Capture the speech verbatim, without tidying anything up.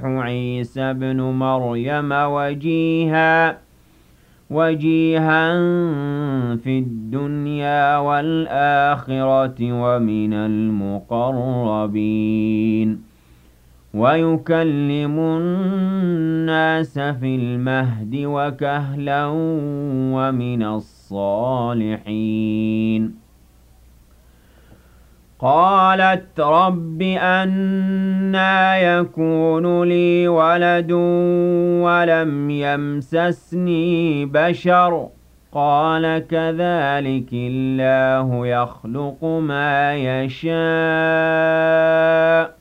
عيسى ابن مريم وجيها وجيها في الدنيا والآخرة ومن المقربين ويكلم الناس في المهد وكهلا ومن الصالحين قالت رب أنى يكون لي ولد ولم يمسسني بشر قال كذلك الله يخلق ما يشاء